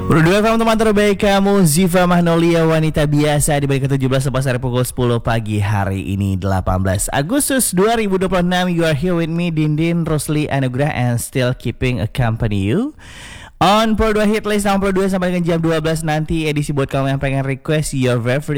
Berdua teman-teman terbaik kamu, Ziva Magnolia, wanita biasa di balik ke-17 lepas dari pukul 10 pagi hari ini 18 Agustus 2026. You are here with me, Dindin Rosli Anugrah, and still keeping accompany you on Pro 2 Hit List nomor 2 sampai dengan jam 12 nanti. Edisi buat kamu yang pengen request your favorite